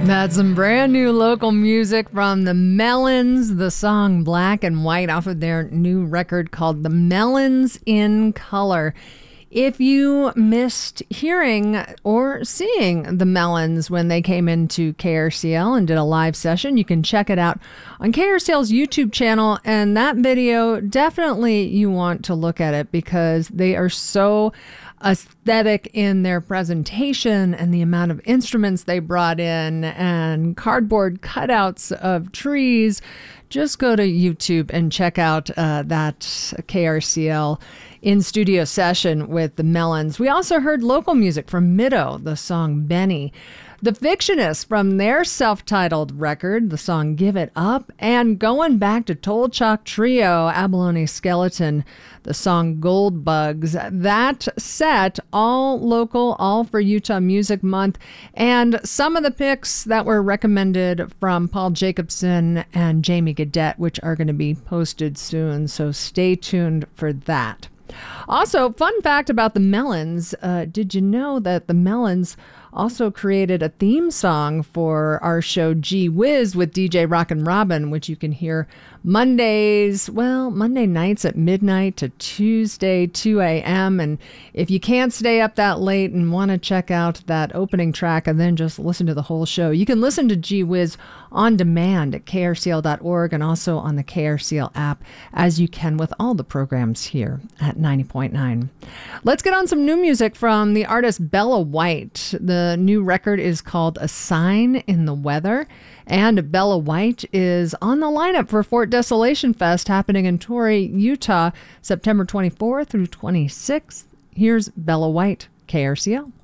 That's some brand new local music from the Melons, the song Black and White off of their new record called The Melons in Color. If you missed hearing or seeing the Melons when they came into KRCL and did a live session, you can check it out on KRCL's YouTube channel. And that video, definitely you want to look at it because they are so aesthetic in their presentation and the amount of instruments they brought in and cardboard cutouts of trees. Just go to YouTube and check out that KRCL in-studio session with the Melons. We also heard local music from Middo, the song Benny. The Fictionists from their self-titled record, the song Give It Up. And going back to Toll Chalk Trio, Abalone Skeleton, the song Gold Bugs. That set, all local, all for Utah Music Month. And some of the picks that were recommended from Paul Jacobson and Jamie Gadet, which are going to be posted soon. So stay tuned for that. Also, fun fact about the Melons. Did you know that the Melons also created a theme song for our show Gee Whiz with DJ Rockin' Robin, which you can hear Monday nights at midnight to Tuesday, 2 a.m. And if you can't stay up that late and want to check out that opening track and then just listen to the whole show, you can listen to Gee Whiz on demand at krcl.org and also on the KRCL app, as you can with all the programs here at 90.9. Let's get on some new music from the artist Bella White. The new record is called A Sign in the Weather, and Bella White is on the lineup for Fort Desolation Fest happening in Torrey, Utah, September 24th through 26th. Here's Bella White, KRCL.